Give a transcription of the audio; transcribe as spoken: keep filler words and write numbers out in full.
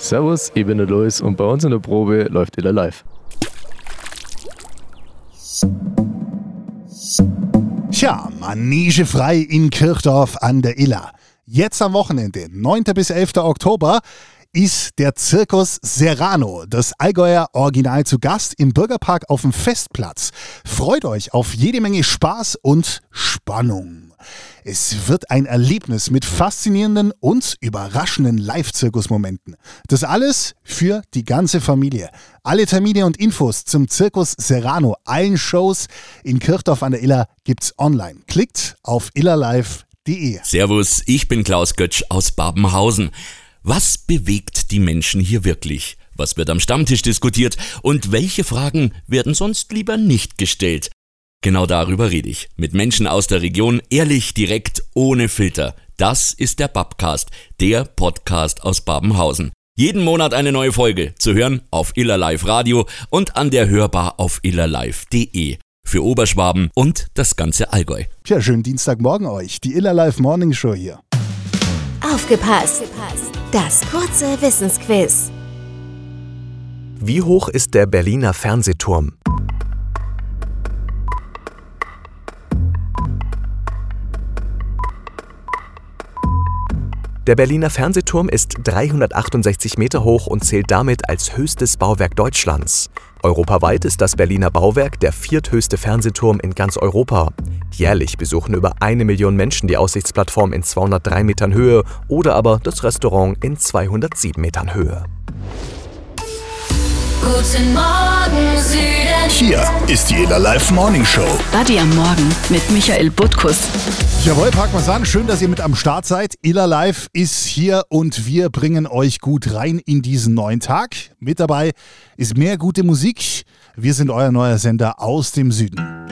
Servus, ich bin der Lois und bei uns in der Probe läuft Iller live. Tja, Manege frei in Kirchdorf an der Iller. Jetzt am Wochenende, neunten bis elften Oktober, ist der Zirkus Serrano, das Allgäuer Original, zu Gast im Bürgerpark auf dem Festplatz. Freut euch auf jede Menge Spaß und Spannung. Es wird ein Erlebnis mit faszinierenden und überraschenden Live-Zirkusmomenten. Das alles für die ganze Familie. Alle Termine und Infos zum Zirkus Serrano, allen Shows in Kirchdorf an der Iller gibt's online. Klickt auf illerlive punkt de. Servus, ich bin Klaus Götsch aus Babenhausen. Was bewegt die Menschen hier wirklich? Was wird am Stammtisch diskutiert? Und welche Fragen werden sonst lieber nicht gestellt? Genau darüber rede ich. Mit Menschen aus der Region, ehrlich, direkt, ohne Filter. Das ist der Babcast, der Podcast aus Babenhausen. Jeden Monat eine neue Folge, zu hören auf Iller Live Radio und an der Hörbar auf illerlive punkt de. Für Oberschwaben und das ganze Allgäu. Tja, schönen Dienstagmorgen euch. Die Iller Live Morning Show hier. Aufgepasst! Das kurze Wissensquiz. Wie hoch ist der Berliner Fernsehturm? Der Berliner Fernsehturm ist dreihundertachtundsechzig Meter hoch und zählt damit als höchstes Bauwerk Deutschlands. Europaweit ist das Berliner Bauwerk der vierthöchste Fernsehturm in ganz Europa. Jährlich besuchen über eine Million Menschen die Aussichtsplattform in zweihundertdrei Metern Höhe oder aber das Restaurant in zweihundertsieben Metern Höhe. Guten Morgen, Süden. Hier ist die Iller Live Morning Show. Buddy am Morgen mit Michael Butkus. Jawohl, packen wir's an. Schön, dass ihr mit am Start seid. Iller Live ist hier und wir bringen euch gut rein in diesen neuen Tag. Mit dabei ist mehr gute Musik. Wir sind euer neuer Sender aus dem Süden.